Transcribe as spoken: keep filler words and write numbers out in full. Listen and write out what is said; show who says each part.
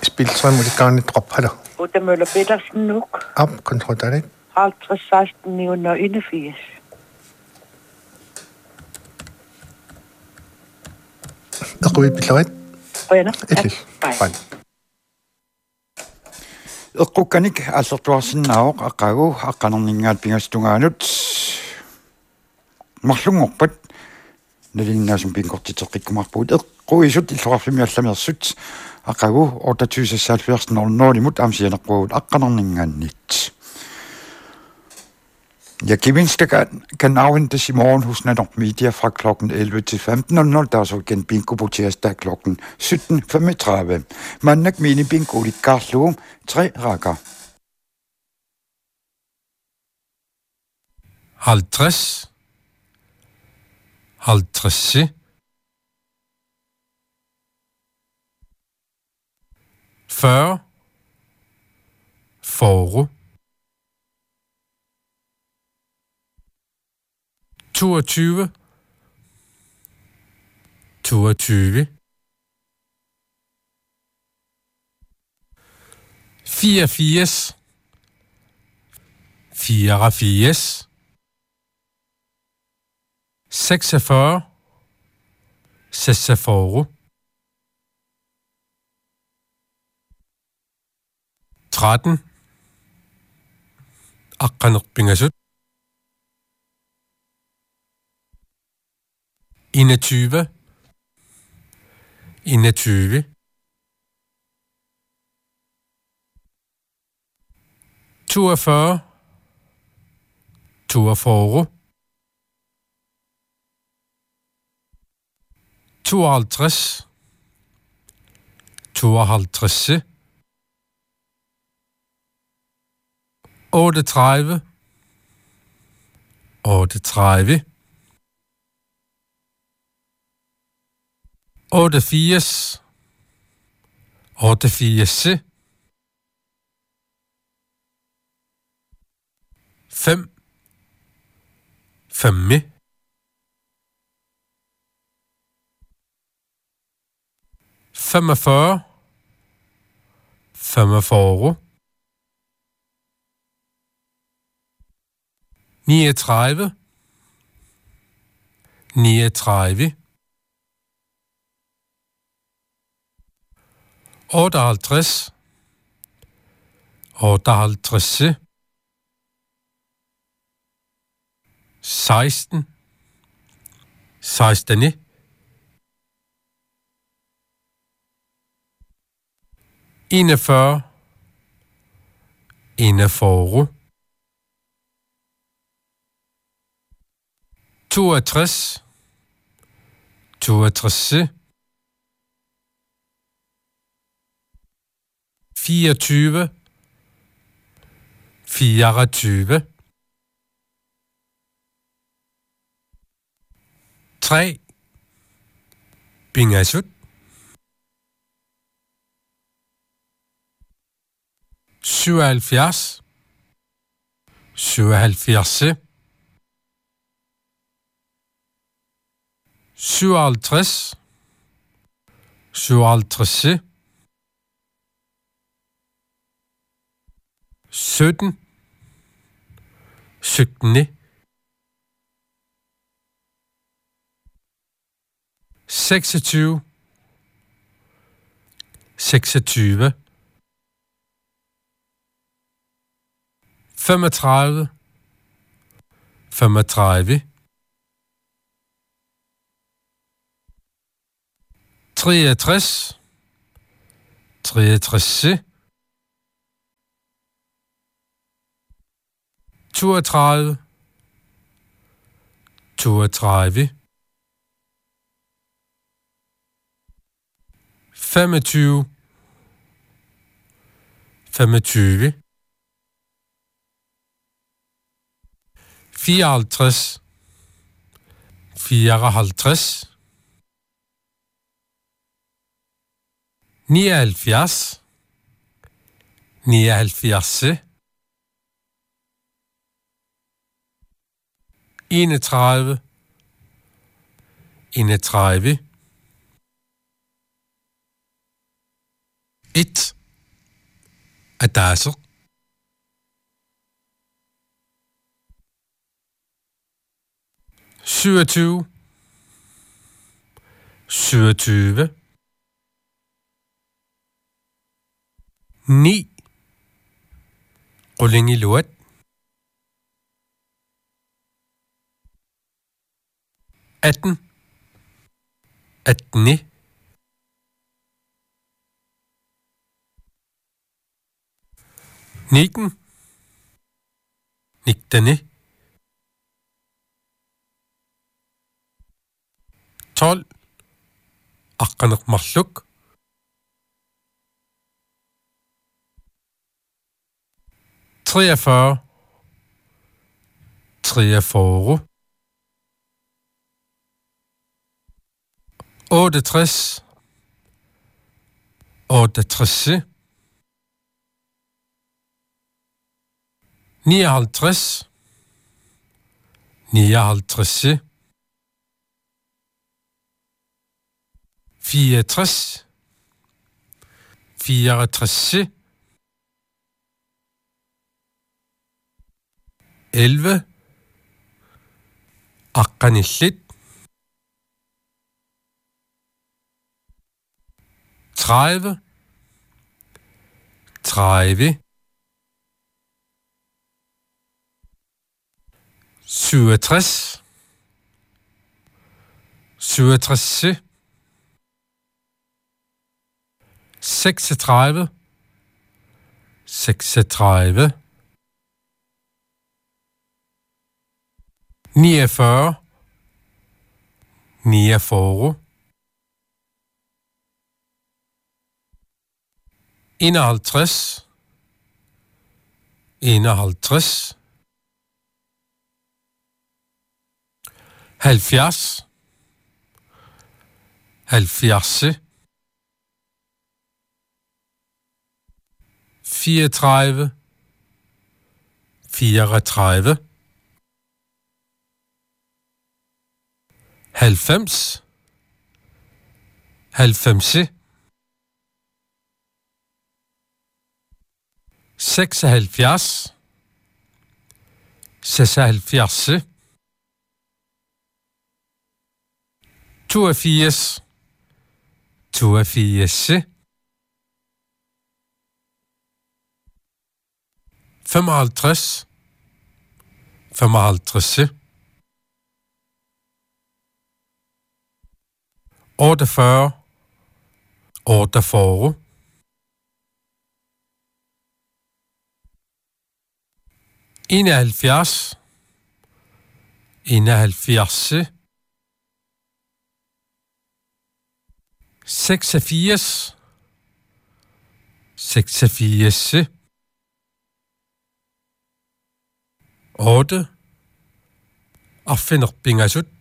Speaker 1: spiltrøm, og det gerne drop her.
Speaker 2: Og der Møller Petersen nok.
Speaker 1: Op, kontrol der det.
Speaker 2: halvtreds seksten ni hundrede enogfirs.
Speaker 1: Og gå i billedet.
Speaker 2: Rønner.
Speaker 1: Etlig. Fine.
Speaker 3: Eqqukkanik аллертуарсиннаавоq aqagu aqqanerningaat pingastungaanut марлунгорпат налиннаасум пингортитеққиккумарпуут эққуисут иллоқарфимиалламиерсут aqagu otteogtyve nul nul амсианеққуут aqqanerningaannit. Jeg gevinster kan, kan afhentes i morgen hos Nanok Media fra klokken elleve til femten nul nul. Der er så igen bingo på tirsdag klokken sytten femogtredive. Mandag mini bingo i Karlslum, tre rækker.
Speaker 4: halvtreds, halvtreds, fyrre, foro, toogtyve, toogtyve, fireogfirs, fireogfirs, seksogfyrre, seksogfyrre, tretten, aqqanerpingasut, enogtyve, enogtyve, toogfyrre, toogfyrre, tooghalvtreds, tooghalvtreds, otteogtredive, otteogtredive, otteogfirs, otteogfirs, fem, femme, femogfyrre, femogfyrre, niogtredive, niogtredive, otteoghalvtreds, otteoghalvtreds, seksten, seksten, enogfyrre, enogfyrre, toogtres, toogtres, fireogtyve, fireogtyve, tre, bingasut, syvoghalvfjerds, syvoghalvfjerds, syvoghalvtreds, syvoghalvtreds, sytten, sytten, seksogtyve, seksogtyve, femogtredive, femogtredive, treogtres, treogtres, toogtredive, toogtredive, femogtyve, femogtyve, fireoghalvtreds, fireoghalvtreds, nioghalvfjerds, nioghalvfjerds, enogtredive, enogtredive, et, Adasser. syvogtyve. syvogtyve. Ni. Rulling i luet. atten. atteni. nitten. nitteni. tolv. Aqqaneqmarluk. treogfyrre. treogfyrre. otteogtres. otteogtres. nioghalvtreds. nioghalvtreds. fireogtres. fireogtres. elleve. Aqqanillit. tredive. tredive. syvogtres. syvogtres. seksogtredive. seksogtredive. niogfyrre. niogfyrre. enoghalvtreds. enoghalvtreds. halvfjerds. halvfjerds. fireogtredive. fireogtredive. halvfems. halvfems. seksoghalvfjerds. seksoghalvfjerds. toogfirs. toogfirs. femoghalvtreds. femoghalvtreds. otteogfyrre. otteogfyrre. enoghalvfjerds. enoghalvfjerds. seksogfirs. seksogfirs. otte. Affinerbingasut.